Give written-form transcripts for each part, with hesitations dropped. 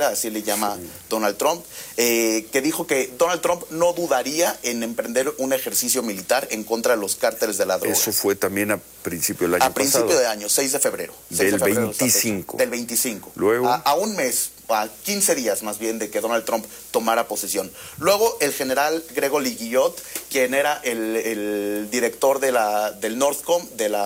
trinchera, así le llama Donald Trump, que dijo que Donald Trump no dudaría en emprender un ejercicio militar en contra de los cárteles de la droga. Eso fue también a principio del año pasado. A principio de año, 6 de febrero. Del 25. Del 25. Luego. A un mes, a 15 días más bien, de que Donald Trump tomara posesión. Luego, el general Gregory Guillot, quien era el director del NORTHCOM,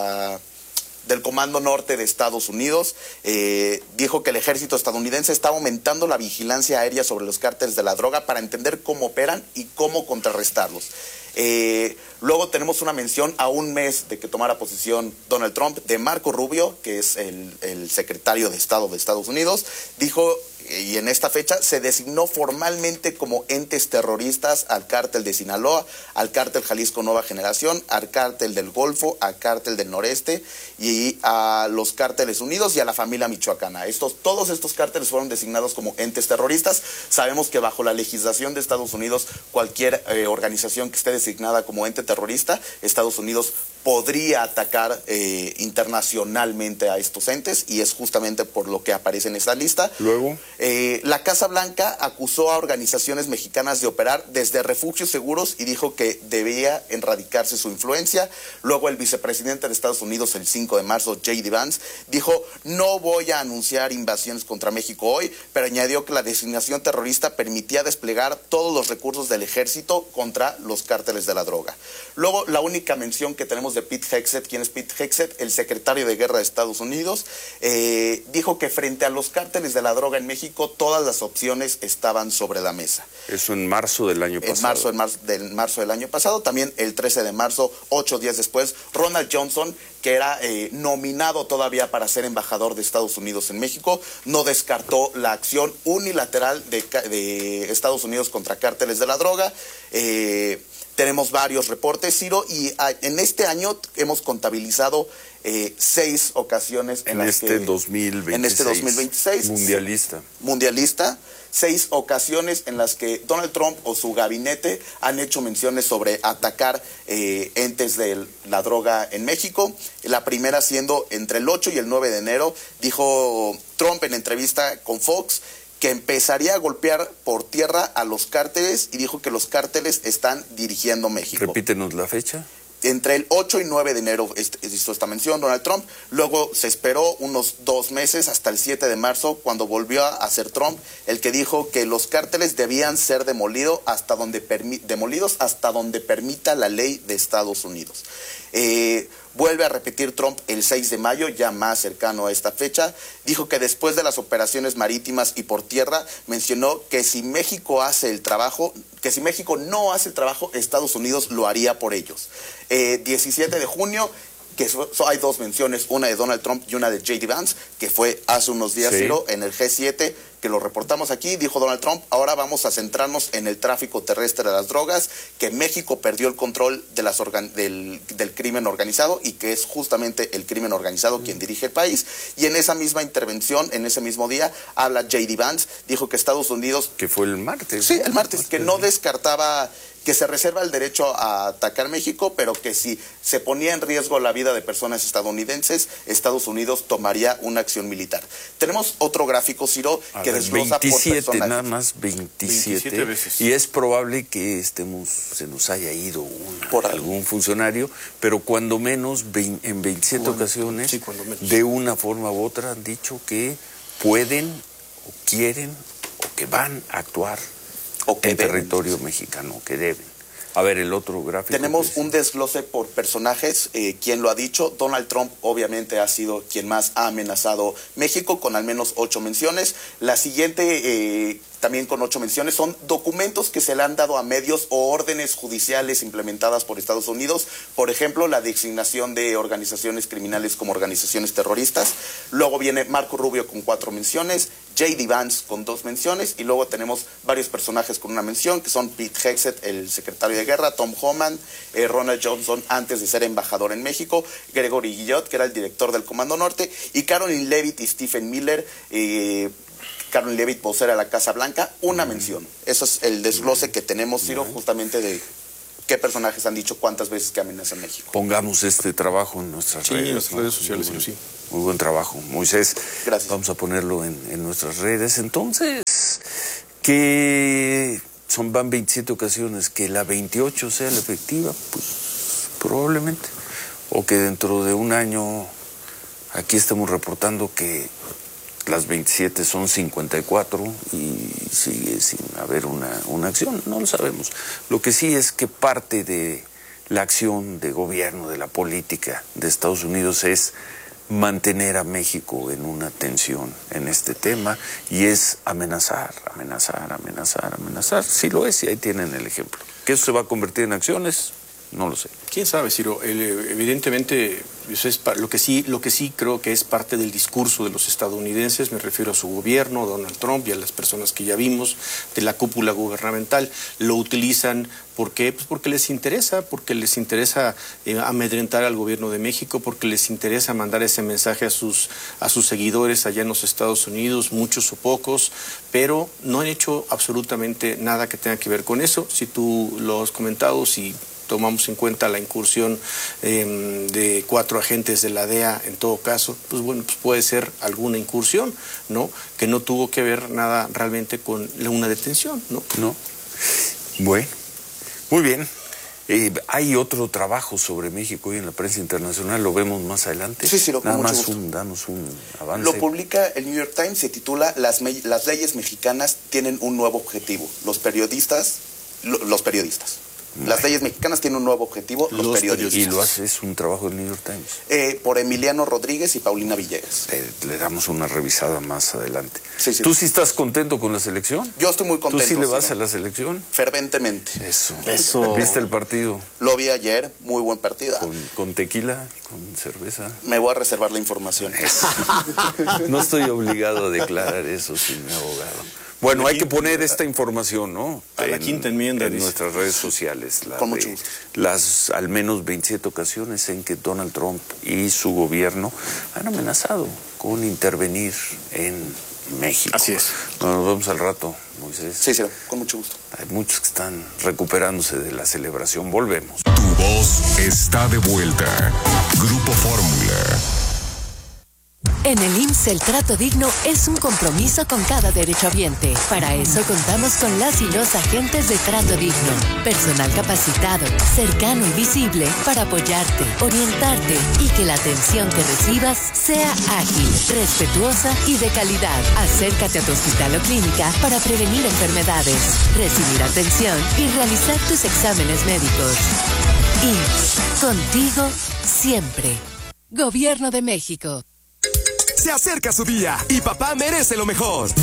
del Comando Norte de Estados Unidos, dijo que el ejército estadounidense está aumentando la vigilancia aérea sobre los cárteles de la droga para entender cómo operan y cómo contrarrestarlos. Luego tenemos una mención a un mes de que tomara posesión Donald Trump de Marco Rubio, que es el secretario de Estado de Estados Unidos. Dijo, y en esta fecha se designó formalmente como entes terroristas al cártel de Sinaloa, al cártel Jalisco Nueva Generación, al cártel del Golfo, al cártel del Noreste y a los cárteles unidos y a la familia michoacana. Todos estos cárteles fueron designados como entes terroristas. Sabemos que bajo la legislación de Estados Unidos, cualquier organización que esté designada como ente terrorista, Estados Unidos podría atacar internacionalmente a estos entes, y es justamente por lo que aparece en esta lista. Luego, la Casa Blanca acusó a organizaciones mexicanas de operar desde refugios seguros y dijo que debía erradicarse su influencia. Luego, el vicepresidente de Estados Unidos, el 5 de marzo, J.D. Vance, dijo: no voy a anunciar invasiones contra México hoy, pero añadió que la designación terrorista permitía desplegar todos los recursos del ejército contra los cárteles de la droga. Luego, la única mención que tenemos de Pete Hegseth. ¿Quién es Pete Hegseth? El secretario de Guerra de Estados Unidos. Dijo que frente a los cárteles de la droga en México, todas las opciones estaban sobre la mesa. Eso en marzo del año pasado. En marzo del año pasado. También el 13 de marzo, 8 días después, Ronald Johnson, que era nominado todavía para ser embajador de Estados Unidos en México, no descartó la acción unilateral de Estados Unidos contra cárteles de la droga. Tenemos varios reportes, Ciro, y en este año hemos contabilizado 6 ocasiones en este 2026. Mundialista. 6 ocasiones en las que Donald Trump o su gabinete han hecho menciones sobre atacar entes de la droga en México. La primera siendo entre el 8 y el 9 de enero, dijo Trump en entrevista con Fox que empezaría a golpear por tierra a los cárteles, y dijo que los cárteles están dirigiendo México. Repítenos la fecha. Entre el 8 y 9 de enero hizo esta mención Donald Trump. Luego se esperó unos 2 meses hasta el 7 de marzo, cuando volvió a ser Trump el que dijo que los cárteles debían ser demolidos hasta donde permita la ley de Estados Unidos. Vuelve a repetir Trump el 6 de mayo, ya más cercano a esta fecha. Dijo que después de las operaciones marítimas y por tierra, mencionó que si México no hace el trabajo, Estados Unidos lo haría por ellos. 17 de junio, que hay 2 menciones, una de Donald Trump y una de J.D. Vance, que fue hace unos días, sí, Ciro, en el G7, que lo reportamos aquí. Dijo Donald Trump: ahora vamos a centrarnos en el tráfico terrestre de las drogas, que México perdió el control de del crimen organizado, y que es justamente el crimen organizado quien dirige el país. Y en esa misma intervención, en ese mismo día, habla J.D. Vance, dijo que Estados Unidos... Que fue el martes. Sí, el martes, que no descartaba, que se reserva el derecho a atacar México, pero que si se ponía en riesgo la vida de personas estadounidenses, Estados Unidos tomaría una acción militar. Tenemos otro gráfico, Ciro, que desglosa 27, por personajes. Nada más 27 veces. Y es probable que se nos haya ido algún funcionario, pero cuando menos en 27 ocasiones, sí, cuando menos, de una forma u otra han dicho que pueden o quieren o que van a actuar en territorio mexicano, que deben. A ver, el otro gráfico. Tenemos un desglose por personajes. ¿Quién lo ha dicho? Donald Trump obviamente ha sido quien más ha amenazado México, con al menos 8 menciones. La siguiente, también con 8 menciones, son documentos que se le han dado a medios o órdenes judiciales implementadas por Estados Unidos. Por ejemplo, la designación de organizaciones criminales como organizaciones terroristas. Luego viene Marco Rubio con 4 menciones, J.D. Vance con 2 menciones, y luego tenemos varios personajes con una mención, que son Pete Hegseth, el secretario de Guerra, Tom Homan, Ronald Johnson, antes de ser embajador en México, Gregory Guillot, que era el director del Comando Norte, y Caroline Leavitt y Stephen Miller. Caroline Leavitt, vocera de la Casa Blanca, una mención. Eso es el desglose que tenemos, Ciro, justamente de qué personajes han dicho cuántas veces que amenazan México. Pongamos este trabajo en nuestras redes. Sí, en las redes sociales, sí. Muy buen trabajo, Moisés. Gracias. Vamos a ponerlo en nuestras redes. Entonces, que van 27 ocasiones, que la 28 sea la efectiva, pues probablemente. O que dentro de un año, aquí estamos reportando que las 27 son 54 y sigue sin haber una acción, no lo sabemos. Lo que sí es que parte de la acción de gobierno, de la política de Estados Unidos es mantener a México en una tensión en este tema y es amenazar. Sí lo es y ahí tienen el ejemplo. ¿Que eso se va a convertir en acciones? No lo sé. ¿Quién sabe, Ciro? Evidentemente, eso es lo que sí creo que es parte del discurso de los estadounidenses, me refiero a su gobierno, a Donald Trump y a las personas que ya vimos de la cúpula gubernamental, lo utilizan. ¿Por qué? Pues porque les interesa amedrentar al gobierno de México, porque les interesa mandar ese mensaje a sus seguidores allá en los Estados Unidos, muchos o pocos, pero no han hecho absolutamente nada que tenga que ver con eso. Si tú lo has comentado, si tomamos en cuenta la incursión de 4 agentes de la DEA, en todo caso, pues bueno, pues puede ser alguna incursión, ¿no? Que no tuvo que ver nada realmente con una detención, ¿no? No. Bueno, muy bien. Hay otro trabajo sobre México hoy en la prensa internacional, lo vemos más adelante. Sí, nada más danos un avance. Lo publica el New York Times, se titula Las leyes mexicanas tienen un nuevo objetivo. Los periodistas. Las leyes mexicanas tienen un nuevo objetivo, los periodistas. Y lo hace, es un trabajo del New York Times. Por Emiliano Rodríguez y Paulina Villegas. Le damos una revisada más adelante. Sí. ¿Tú sí estás contento con la selección? Yo estoy muy contento. ¿Tú sí le vas a la selección? Ferventemente. Eso. ¿Viste el partido? Lo vi ayer, muy buen partido. ¿Con tequila? ¿Con cerveza? Me voy a reservar la información. No estoy obligado a declarar eso sin mi abogado. Bueno, hay que poner esta información, ¿no? A la quinta enmienda. En nuestras redes sociales. Con mucho gusto. Las al menos 27 ocasiones en que Donald Trump y su gobierno han amenazado con intervenir en México. Así es. Bueno, nos vemos al rato, Moisés. Sí, con mucho gusto. Hay muchos que están recuperándose de la celebración. Volvemos. Tu voz está de vuelta. Grupo Fórmula. En el IMSS el trato digno es un compromiso con cada derechohabiente. Para eso contamos con las y los agentes de trato digno. Personal capacitado, cercano y visible para apoyarte, orientarte y que la atención que recibas sea ágil, respetuosa y de calidad. Acércate a tu hospital o clínica para prevenir enfermedades, recibir atención y realizar tus exámenes médicos. IMSS, contigo siempre. Gobierno de México. Se acerca su día y papá merece lo mejor.